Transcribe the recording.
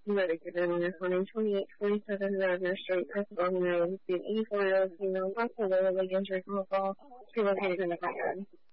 Dedicated in 2847 Radnor Street, Pennsylvania, being 84-year-old female, possible injury from a fall, relocated in the front yard.